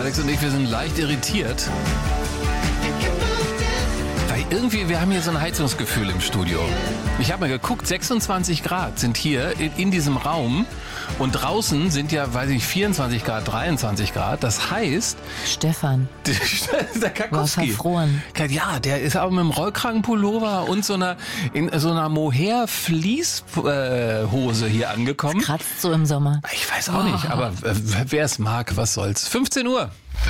Alex und ich, wir sind leicht irritiert. Weil irgendwie, wir haben hier so ein Heizungsgefühl im Studio. Ich habe mal geguckt, 26 Grad sind hier in diesem Raum. Und draußen sind ja, 24 Grad, 23 Grad. Das heißt... Stefan. Der Kakowski. War verfroren. Ja, der ist aber mit einem Rollkragenpullover und in so einer Mohair-Fließhose hier angekommen. Das kratzt so im Sommer. Ich weiß auch nicht, aber wer es mag, was soll's. 15 Uhr.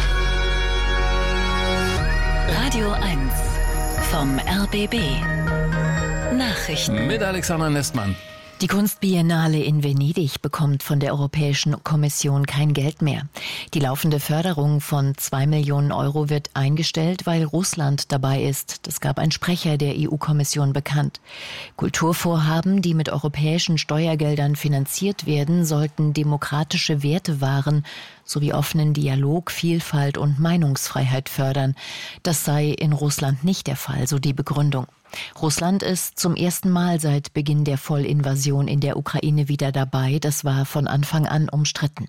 Radio 1 vom RBB. Nachrichten. Mit Alexander Nestmann. Die Kunstbiennale in Venedig bekommt von der Europäischen Kommission kein Geld mehr. Die laufende Förderung von 2 Millionen Euro wird eingestellt, weil Russland dabei ist. Das gab ein Sprecher der EU-Kommission bekannt. Kulturvorhaben, die mit europäischen Steuergeldern finanziert werden, sollten demokratische Werte wahren, sowie offenen Dialog, Vielfalt und Meinungsfreiheit fördern. Das sei in Russland nicht der Fall, so die Begründung. Russland ist zum ersten Mal seit Beginn der Vollinvasion in der Ukraine wieder dabei. Das war von Anfang an umstritten.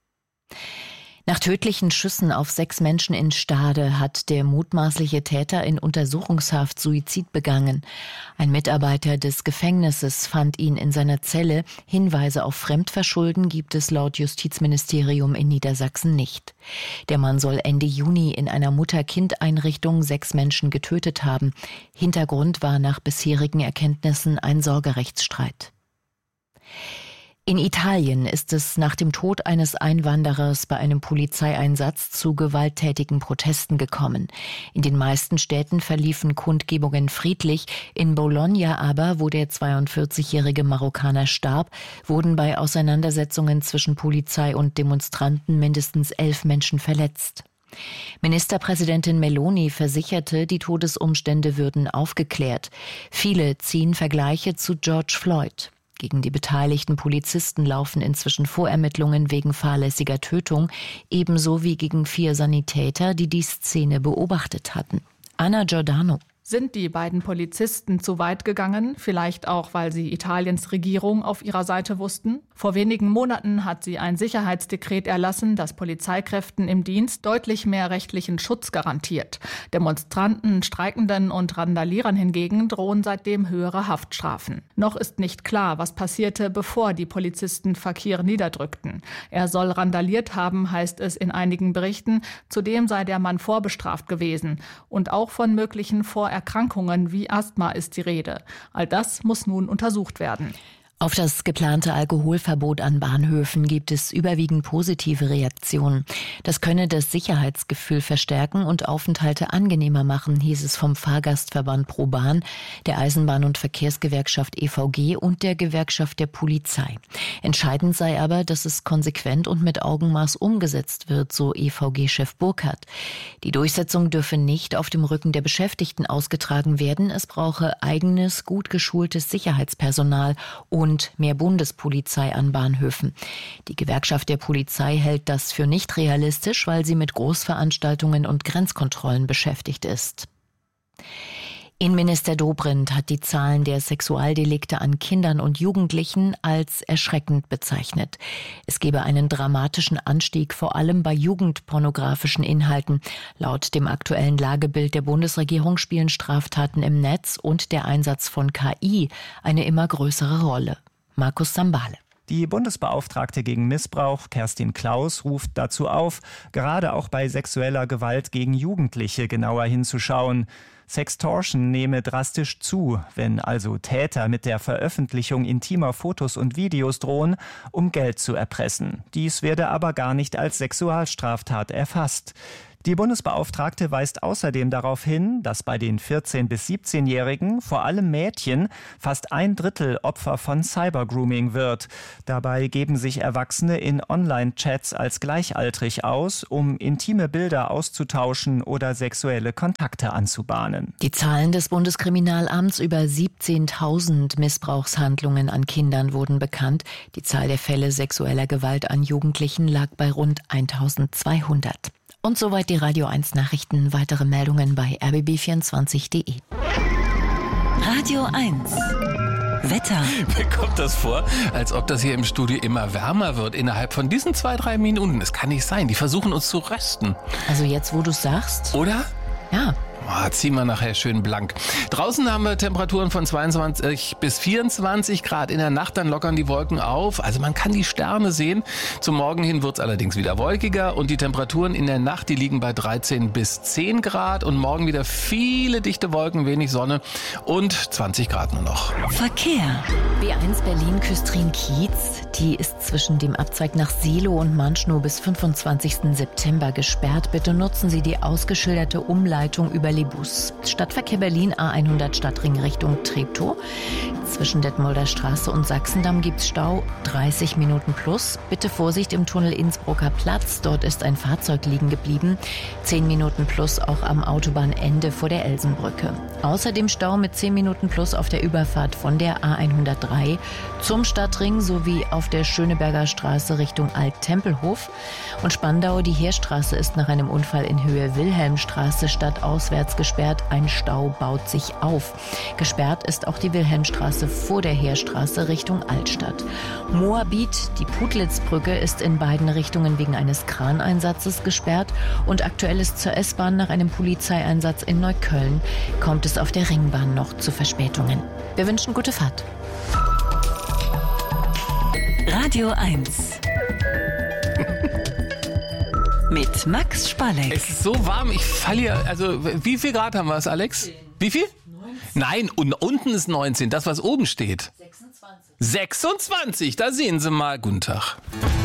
Nach tödlichen Schüssen auf 6 Menschen in Stade hat der mutmaßliche Täter in Untersuchungshaft Suizid begangen. Ein Mitarbeiter des Gefängnisses fand ihn in seiner Zelle. Hinweise auf Fremdverschulden gibt es laut Justizministerium in Niedersachsen nicht. Der Mann soll Ende Juni in einer Mutter-Kind-Einrichtung 6 Menschen getötet haben. Hintergrund war nach bisherigen Erkenntnissen ein Sorgerechtsstreit. In Italien ist es nach dem Tod eines Einwanderers bei einem Polizeieinsatz zu gewalttätigen Protesten gekommen. In den meisten Städten verliefen Kundgebungen friedlich. In Bologna aber, wo der 42-jährige Marokkaner starb, wurden bei Auseinandersetzungen zwischen Polizei und Demonstranten mindestens 11 Menschen verletzt. Ministerpräsidentin Meloni versicherte, die Todesumstände würden aufgeklärt. Viele ziehen Vergleiche zu George Floyd. Gegen die beteiligten Polizisten laufen inzwischen Vorermittlungen wegen fahrlässiger Tötung, ebenso wie gegen 4 Sanitäter, die die Szene beobachtet hatten. Anna Giordano. Sind die beiden Polizisten zu weit gegangen? Vielleicht auch, weil sie Italiens Regierung auf ihrer Seite wussten? Vor wenigen Monaten hat sie ein Sicherheitsdekret erlassen, das Polizeikräften im Dienst deutlich mehr rechtlichen Schutz garantiert. Demonstranten, Streikenden und Randalierern hingegen drohen seitdem höhere Haftstrafen. Noch ist nicht klar, was passierte, bevor die Polizisten Fakir niederdrückten. Er soll randaliert haben, heißt es in einigen Berichten. Zudem sei der Mann vorbestraft gewesen. Und auch von möglichen Vorerkrankungen wie Asthma ist die Rede. All das muss nun untersucht werden. Auf das geplante Alkoholverbot an Bahnhöfen gibt es überwiegend positive Reaktionen. Das könne das Sicherheitsgefühl verstärken und Aufenthalte angenehmer machen, hieß es vom Fahrgastverband ProBahn, der Eisenbahn- und Verkehrsgewerkschaft EVG und der Gewerkschaft der Polizei. Entscheidend sei aber, dass es konsequent und mit Augenmaß umgesetzt wird, so EVG-Chef Burkhardt. Die Durchsetzung dürfe nicht auf dem Rücken der Beschäftigten ausgetragen werden. Es brauche eigenes, gut geschultes Sicherheitspersonal und mehr Bundespolizei an Bahnhöfen. Die Gewerkschaft der Polizei hält das für nicht realistisch, weil sie mit Großveranstaltungen und Grenzkontrollen beschäftigt ist. Innenminister Dobrindt hat die Zahlen der Sexualdelikte an Kindern und Jugendlichen als erschreckend bezeichnet. Es gebe einen dramatischen Anstieg, vor allem bei jugendpornografischen Inhalten. Laut dem aktuellen Lagebild der Bundesregierung spielen Straftaten im Netz und der Einsatz von KI eine immer größere Rolle. Markus Sambale. Die Bundesbeauftragte gegen Missbrauch, Kerstin Klaus, ruft dazu auf, gerade auch bei sexueller Gewalt gegen Jugendliche genauer hinzuschauen. Sextortion nehme drastisch zu, wenn also Täter mit der Veröffentlichung intimer Fotos und Videos drohen, um Geld zu erpressen. Dies werde aber gar nicht als Sexualstraftat erfasst. Die Bundesbeauftragte weist außerdem darauf hin, dass bei den 14- bis 17-Jährigen, vor allem Mädchen, fast 1/3 Opfer von Cybergrooming wird. Dabei geben sich Erwachsene in Online-Chats als gleichaltrig aus, um intime Bilder auszutauschen oder sexuelle Kontakte anzubahnen. Die Zahlen des Bundeskriminalamts über 17.000 Missbrauchshandlungen an Kindern wurden bekannt. Die Zahl der Fälle sexueller Gewalt an Jugendlichen lag bei rund 1.200. Und soweit die Radio 1 Nachrichten. Weitere Meldungen bei rbb24.de. Radio 1. Wetter. Mir kommt das vor, als ob das hier im Studio immer wärmer wird innerhalb von diesen 2-3 Minuten. Das kann nicht sein. Die versuchen uns zu rösten. Also jetzt, wo du es sagst? Oder? Ja. Ziehen wir nachher schön blank. Draußen haben wir Temperaturen von 22 bis 24 Grad. In der Nacht dann lockern die Wolken auf. Also man kann die Sterne sehen. Zum Morgen hin wird es allerdings wieder wolkiger. Und die Temperaturen in der Nacht, die liegen bei 13 bis 10 Grad. Und morgen wieder viele dichte Wolken, wenig Sonne und 20 Grad nur noch. Verkehr. B1 Berlin-Küstrin-Kiez. Die ist zwischen dem Abzweig nach Seelow und Manschnow bis 25. September gesperrt. Bitte nutzen Sie die ausgeschilderte Umleitung über Lebus. Stadtverkehr Berlin A100 Stadtring Richtung Treptow. Zwischen Detmolder Straße und Sachsendamm gibt's Stau, 30 Minuten plus. Bitte Vorsicht im Tunnel Innsbrucker Platz, dort ist ein Fahrzeug liegen geblieben. 10 Minuten plus auch am Autobahnende vor der Elsenbrücke. Außerdem Stau mit 10 Minuten plus auf der Überfahrt von der A103 zum Stadtring sowie auf der Schöneberger Straße Richtung Alt-Tempelhof. Und Spandau, die Heerstraße ist nach einem Unfall in Höhe Wilhelmstraße stadtauswärts gesperrt. Ein Stau baut sich auf. Gesperrt ist auch die Wilhelmstraße vor der Heerstraße Richtung Altstadt. Moabit, die Putlitzbrücke, ist in beiden Richtungen wegen eines Kraneinsatzes gesperrt. Und aktuell ist zur S-Bahn nach einem Polizeieinsatz in Neukölln kommt es auf der Ringbahn noch zu Verspätungen. Wir wünschen gute Fahrt. Radio 1. Mit Max Spalleck. Es ist so warm, ich falle hier. Also, wie viel Grad haben wir es, Alex? Wie viel? 19. Nein, und unten ist 19, das, was oben steht. 26. 26, da sehen Sie mal. Guten Tag.